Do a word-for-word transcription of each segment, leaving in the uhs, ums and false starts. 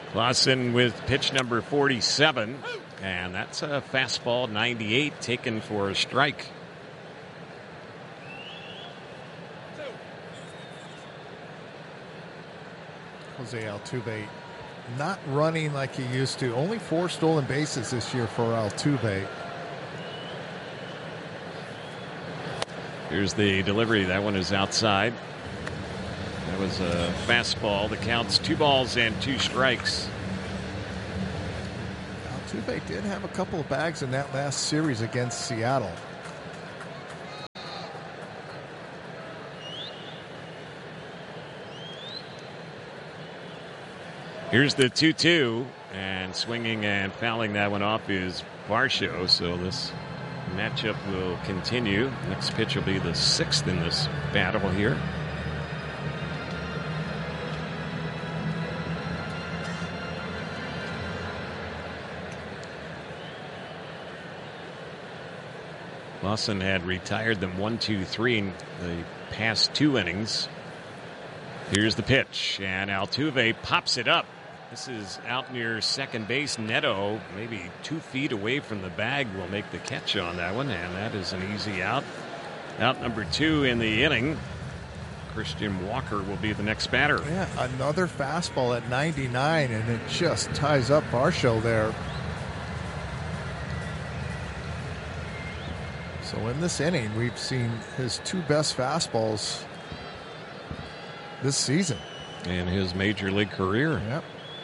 Clausen with pitch number forty-seven, and that's a fastball ninety-eight taken for a strike. Jose Altuve not running like he used to. Only four stolen bases this year for Altuve. Here's the delivery. That one is outside. That was a fastball. The count's two balls and two strikes. Altuve did have a couple of bags in that last series against Seattle. Here's the two two, and swinging and fouling that one off is Varsho. So this matchup will continue. Next pitch will be the sixth in this battle here. Lawson had retired them one, two, three in the past two innings. Here's the pitch, and Altuve pops it up. This is out near second base. Neto, maybe two feet away from the bag, will make the catch on that one, and that is an easy out. Out number two in the inning. Christian Walker will be the next batter. Yeah, another fastball at ninety-nine, and it just ties up Varsho there. So in this inning, we've seen his two best fastballs this season. In his major league career. Yep.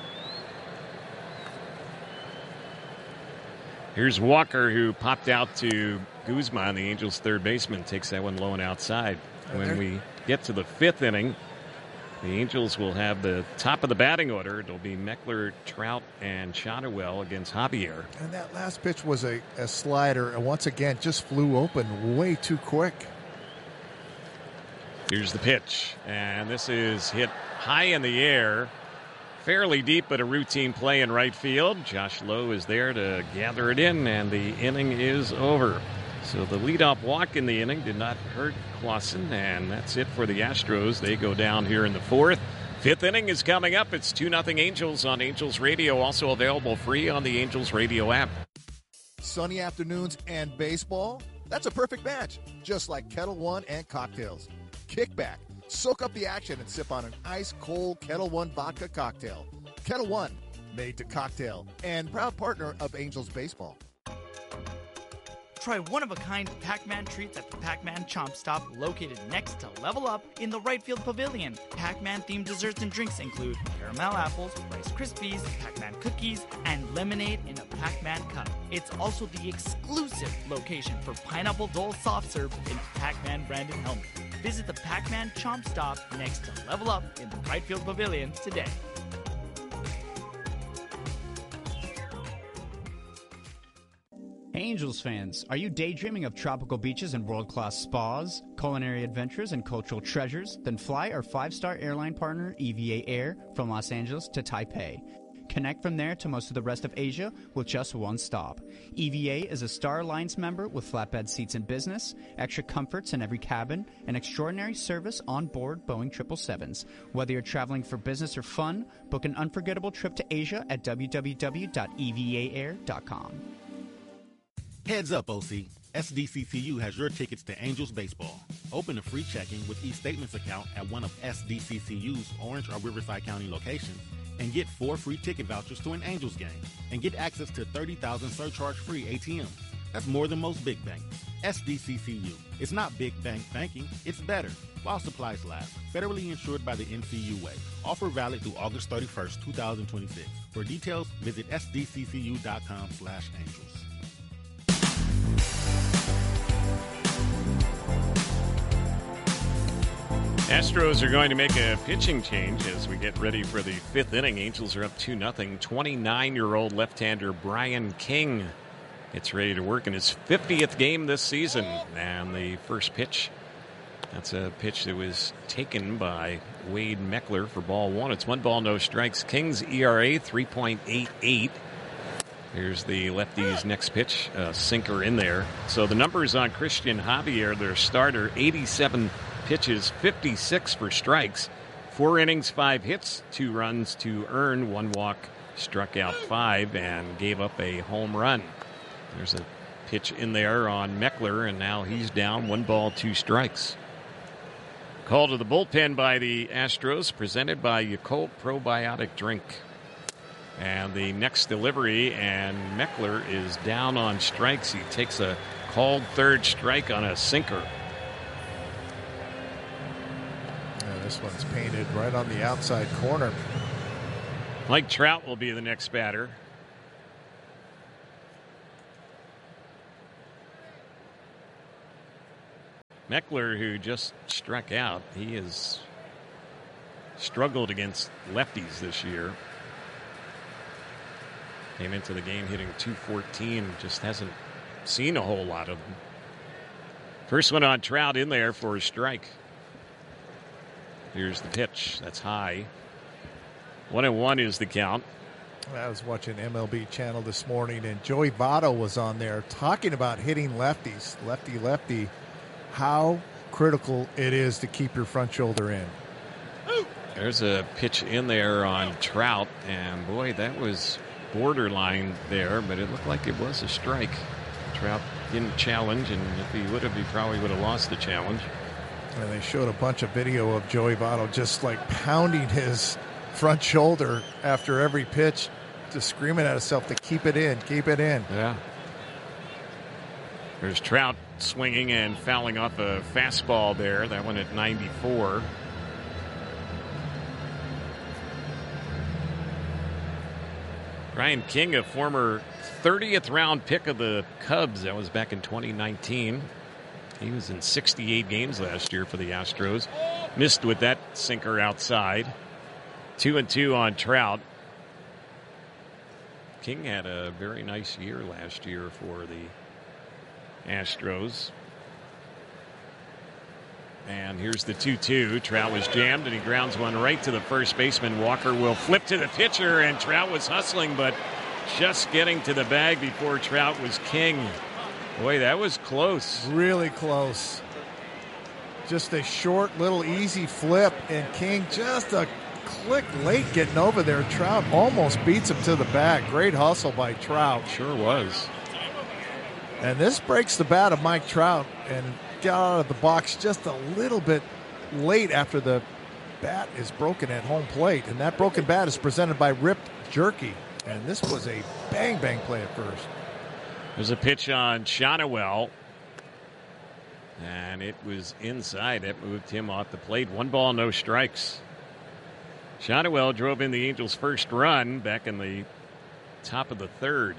Here's Walker, who popped out to Guzman, the Angels' third baseman, takes that one low and outside. When we get to the fifth inning, the Angels will have the top of the batting order. It'll be Meckler, Trout, and Shadowell against Javier. And that last pitch was a, a slider, and once again, just flew open way too quick. Here's the pitch, and this is hit high in the air, fairly deep, but a routine play in right field. Josh Lowe is there to gather it in, and the inning is over. So the leadoff walk in the inning did not hurt Clausen, and that's it for the Astros. They go down here in the fourth. Fifth inning is coming up. It's two nothing Angels on Angels Radio, also available free on the Angels Radio app. Sunny afternoons and baseball? That's a perfect match, just like Kettle One and cocktails. Kick back, soak up the action, and sip on an ice-cold Kettle One vodka cocktail. Kettle One, made to cocktail, and proud partner of Angels Baseball. Try one-of-a-kind Pac-Man treats at the Pac-Man Chomp Stop, located next to Level Up in the right field pavilion. Pac-Man-themed desserts and drinks include caramel apples, Rice Krispies, Pac-Man cookies, and lemonade in a Pac-Man cup. It's also the exclusive location for Pineapple Dole soft serve in a Pac-Man branded helmet. Visit the Pac-Man Chomp Stop next to Level Up in the right field pavilion today. Hey Angels fans, are you daydreaming of tropical beaches and world-class spas, culinary adventures, and cultural treasures? Then fly our five-star airline partner E V A Air from Los Angeles to Taipei. Connect from there to most of the rest of Asia with just one stop. E V A is a Star Alliance member with flatbed seats in business, extra comforts in every cabin, and extraordinary service on board Boeing triple sevens. Whether you're traveling for business or fun, book an unforgettable trip to Asia at w w w dot e v a air dot com. Heads up, O C. S D C C U has your tickets to Angels Baseball. Open a free checking with eStatements account at one of S D C C U's Orange or Riverside County locations and get four free ticket vouchers to an Angels game and get access to thirty thousand surcharge-free A T Ms. That's more than most big banks. S D C C U. It's not big bank banking, it's better. While supplies last. Federally insured by the N C U A. Offer valid through August thirty-first, twenty twenty-six. For details, visit s d c c u dot com slash angels. Astros are going to make a pitching change as we get ready for the fifth inning. Angels are up two nothing. twenty-nine-year-old left-hander Brian King gets ready to work in his fiftieth game this season. And the first pitch, that's a pitch that was taken by Wade Meckler for ball one. It's one ball, no strikes. King's E R A, three point eight eight. Here's the lefty's next pitch, a sinker in there. So the numbers on Christian Javier, their starter, eighty-seven pitches, fifty-six for strikes, Four innings, five hits, two runs, two earned, one walk, struck out five, and gave up a home run. There's a pitch in there on Meckler, and now he's down one ball, two strikes. Call to the bullpen by the Astros, presented by Yakult Probiotic Drink. And the next delivery, and Meckler is down on strikes. He takes a called third strike on a sinker. Yeah, this one's painted right on the outside corner. Mike Trout will be the next batter. Meckler, who just struck out, he has struggled against lefties this year. Came into the game hitting two fourteen, just hasn't seen a whole lot of them. First one on Trout in there for a strike. Here's the pitch. That's high. One and one is the count. I was watching M L B Channel this morning, and Joey Votto was on there talking about hitting lefties, lefty, lefty, how critical it is to keep your front shoulder in. There's a pitch in there on Trout, and boy, that was borderline there, but it looked like it was a strike. Trout didn't challenge, and if he would have, he probably would have lost the challenge. And they showed a bunch of video of Joey Votto just like pounding his front shoulder after every pitch, just screaming at himself to keep it in, keep it in. Yeah. There's Trout swinging and fouling off a fastball there. That one at ninety-four. Brian King, a former thirtieth round pick of the Cubs. That was back in twenty nineteen. He was in sixty-eight games last year for the Astros. Missed with that sinker outside. Two and two on Trout. King had a very nice year last year for the Astros. And here's the two two. Trout was jammed, and he grounds one right to the first baseman. Walker will flip to the pitcher, and Trout was hustling, but just getting to the bag before Trout was King. Boy, that was close. Really close. Just a short, little easy flip, and King just a click late getting over there. Trout almost beats him to the bag. Great hustle by Trout. Sure was. And this breaks the bat of Mike Trout, and got out of the box just a little bit late after the bat is broken at home plate. And that broken bat is presented by Ripped Jerky. And this was a bang-bang play at first. There's a pitch on Shonowell, and it was inside. It moved him off the plate. One ball, no strikes. Shonowell drove in the Angels' first run back in the top of the third.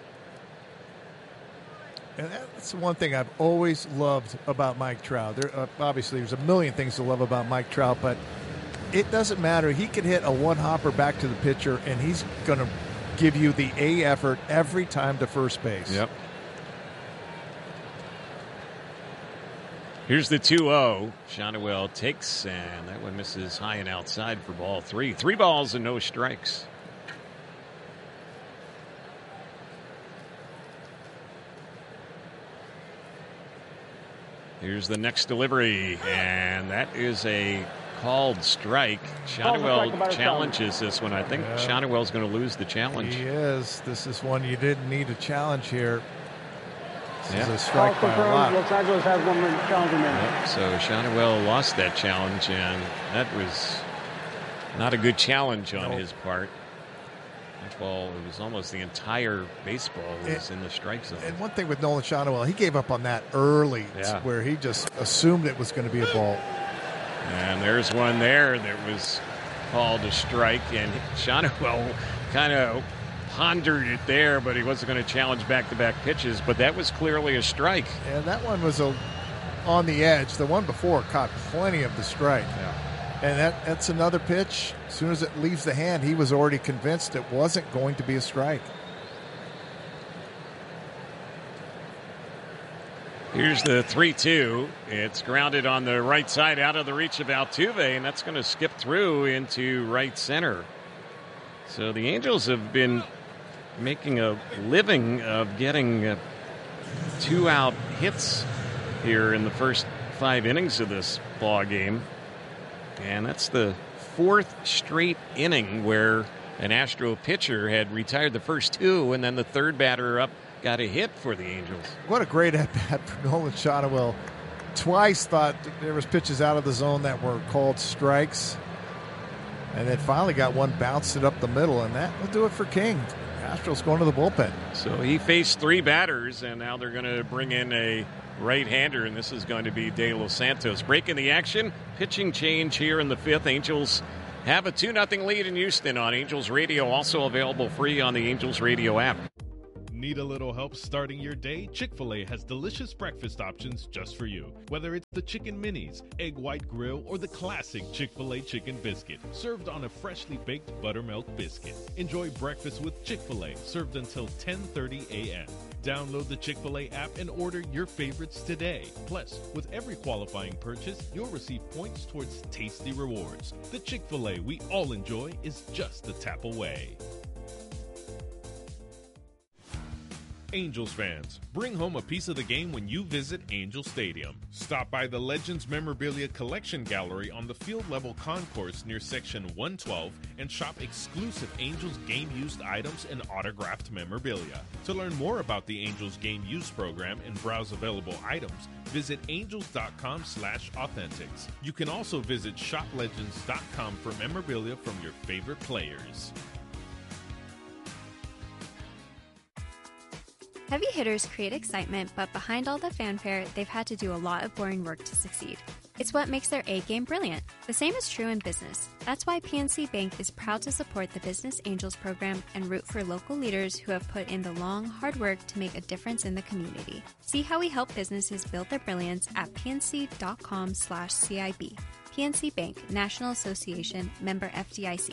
And that's the one thing I've always loved about Mike Trout. There, uh, obviously, there's a million things to love about Mike Trout, but it doesn't matter. He can hit a one-hopper back to the pitcher, and he's going to give you the A effort every time to first base. Yep. Here's the two oh. Shonowell takes, and that one misses high and outside for ball three. Three balls and no strikes. Here's the next delivery, and that is a called strike. Shonowell challenges this one. I think yeah. Shonowell's going to lose the challenge. He is. This is one you didn't need a challenge here. This yeah. is a strike by a lot. Los Angeles has one challenge in there. Yep. So Shonowell lost that challenge, and that was not a good challenge on nope. his part. That ball, it was almost the entire baseball was and, in the strike zone. And one thing with Nolan Shonowell, he gave up on that early, yeah. where he just assumed it was going to be a ball. And there's one there that was called a strike, and Shonowell kind of pondered it there, but he wasn't going to challenge back-to-back pitches, but that was clearly a strike. And that one was a, on the edge. The one before caught plenty of the strike. Yeah. And that, that's another pitch. As soon as it leaves the hand, he was already convinced it wasn't going to be a strike. Here's the three two. It's grounded on the right side out of the reach of Altuve, and that's going to skip through into right center. So the Angels have been making a living of getting uh, two-out hits here in the first five innings of this ball game. And that's the fourth straight inning where an Astro pitcher had retired the first two, and then the third batter up got a hit for the Angels. What a great at-bat for Nolan Shotwell. Twice thought there was pitches out of the zone that were called strikes, and then finally got one, bounced it up the middle, and that will do it for King. Astros going to the bullpen. So he faced three batters, and now they're going to bring in a right-hander, and this is going to be De Los Santos. Breaking the action, pitching change here in the fifth. Angels have a two nothing lead in Houston on Angels Radio, also available free on the Angels Radio app. Need a little help starting your day? Chick-fil-A has delicious breakfast options just for you. Whether it's the chicken minis, egg white grill, or the classic Chick-fil-A chicken biscuit, served on a freshly baked buttermilk biscuit. Enjoy breakfast with Chick-fil-A, served until ten thirty a.m. Download the Chick-fil-A app and order your favorites today. Plus, with every qualifying purchase, you'll receive points towards tasty rewards. The Chick-fil-A we all enjoy is just a tap away. Angels fans, bring home a piece of the game when you visit Angel Stadium. Stop by the Legends Memorabilia Collection Gallery on the field-level concourse near Section one twelve and shop exclusive Angels game-used items and autographed memorabilia. To learn more about the Angels Game Use Program and browse available items, visit angels.com slash authentics. You can also visit shop legends dot com for memorabilia from your favorite players. Heavy hitters create excitement, but behind all the fanfare, they've had to do a lot of boring work to succeed. It's what makes their A-game brilliant. The same is true in business. That's why P N C Bank is proud to support the Business Angels program and root for local leaders who have put in the long, hard work to make a difference in the community. See how we help businesses build their brilliance at pnc.com slash CIB. P N C Bank, National Association, member F D I C.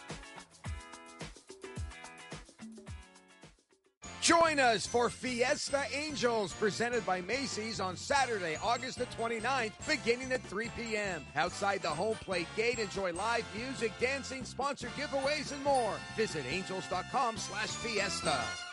Join us for Fiesta Angels, presented by Macy's on Saturday, August the twenty-ninth, beginning at three p.m. Outside the home plate gate, enjoy live music, dancing, sponsored giveaways, and more. Visit angels.com slash fiesta.